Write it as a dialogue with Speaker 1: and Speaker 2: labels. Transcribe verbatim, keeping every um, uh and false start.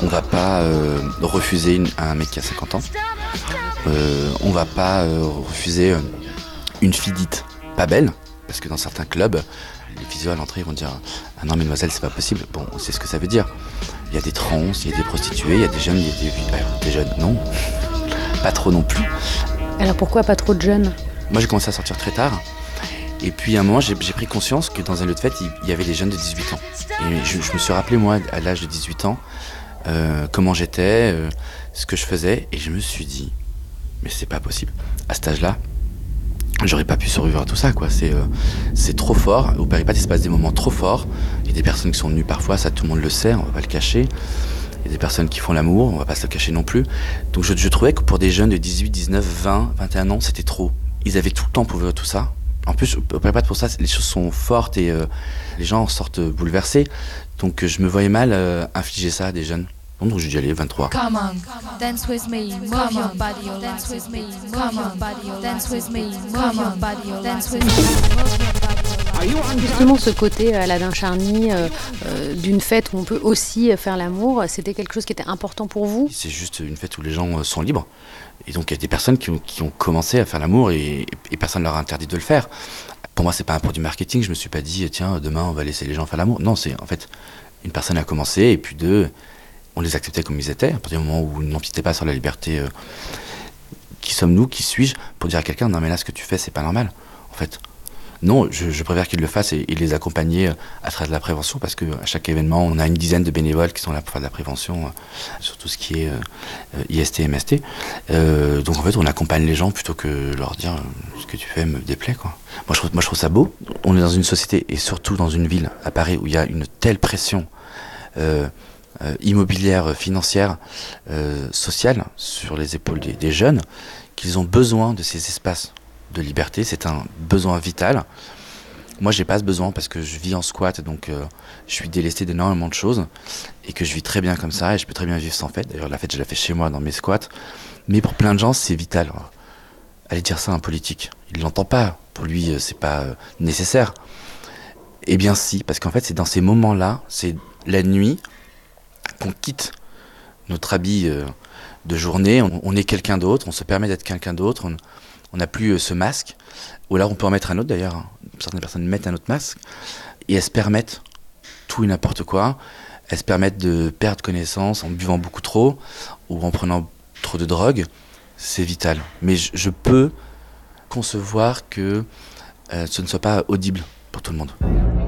Speaker 1: On va pas euh, refuser une, un mec qui a cinquante ans. Euh, on va pas euh, refuser une fille dite pas belle, parce que dans certains clubs, les physios à l'entrée vont dire « Ah non, mademoiselle, c'est pas possible ». Bon, on sait ce que ça veut dire. Il y a des trans, il y a des prostituées, il y a des jeunes, il y a des... Alors, des jeunes, non. Pas trop non plus.
Speaker 2: Alors pourquoi pas trop de jeunes ?
Speaker 1: Moi, j'ai commencé à sortir très tard. Et puis, à un moment, j'ai, j'ai pris conscience que dans un lieu de fête, il y avait des jeunes de dix-huit ans. Et je, je me suis rappelé, moi, à l'âge de dix-huit ans, euh, comment j'étais, euh, ce que je faisais. Et je me suis dit, mais c'est pas possible. À cet âge-là, j'aurais pas pu survivre à tout ça, quoi. C'est, euh, c'est trop fort. Au Péripat, il se passe des moments trop forts. Il y a des personnes qui sont nues parfois, ça tout le monde le sait, on va pas le cacher. Il y a des personnes qui font l'amour, on va pas se le cacher non plus. Donc je, je trouvais que pour des jeunes de dix-huit, dix-neuf, vingt, vingt et un ans, c'était trop. Ils avaient tout le temps pour vivre tout ça. En plus, au Péripat, pour ça, les choses sont fortes et euh, les gens en sortent bouleversés. Donc je me voyais mal euh, infliger ça à des jeunes. Donc j'ai dit allez, vingt-trois.
Speaker 3: Come on, dance with me, move your body, dance with me, come on, dance with me, move your body, dance with me, move your body.
Speaker 2: Justement, ce côté Aladdin Charny euh, euh, d'une fête où on peut aussi faire l'amour, c'était quelque chose qui était important pour vous ?
Speaker 1: C'est juste une fête où les gens sont libres. Et donc il y a des personnes qui ont, qui ont commencé à faire l'amour et, et personne ne leur a interdit de le faire. Pour moi, c'est pas un produit marketing. Je me suis pas dit tiens, demain on va laisser les gens faire l'amour. Non, c'est en fait une personne a commencé et puis deux, on les acceptait comme ils étaient. À partir du moment où ils n'empiétaient pas sur la liberté, euh, qui sommes-nous, qui suis-je, pour dire à quelqu'un non mais là ce que tu fais c'est pas normal. En fait, non, je, je préfère qu'ils le fassent et, et les accompagner à travers de la prévention parce que à chaque événement, on a une dizaine de bénévoles qui sont là pour faire de la prévention euh, sur tout ce qui est euh, I S T, M S T. Euh, donc en fait, on accompagne les gens plutôt que leur dire euh, ce que tu fais me déplaît, quoi. Moi je, trouve, moi, je trouve ça beau. On est dans une société et surtout dans une ville, à Paris, où il y a une telle pression euh, euh, immobilière, financière, euh, sociale sur les épaules des, des jeunes, qu'ils ont besoin de ces espaces de liberté, c'est un besoin vital. Moi, j'ai pas ce besoin parce que je vis en squat, donc euh, je suis délesté d'énormément de choses et que je vis très bien comme ça et je peux très bien vivre sans fête. D'ailleurs, la fête, je la fais chez moi dans mes squats. Mais pour plein de gens, c'est vital. Allez dire ça à un politique, il l'entend pas. Pour lui, c'est pas euh, nécessaire. Eh bien, si, parce qu'en fait, c'est dans ces moments-là, c'est la nuit qu'on quitte notre habit euh, de journée. On, on est quelqu'un d'autre, on se permet d'être quelqu'un d'autre. On, On n'a plus ce masque, ou alors on peut en mettre un autre d'ailleurs. Certaines personnes mettent un autre masque, et elles se permettent tout et n'importe quoi. Elles se permettent de perdre connaissance en buvant beaucoup trop, ou en prenant trop de drogue. C'est vital. Mais je, je peux concevoir que euh, ce ne soit pas audible pour tout le monde.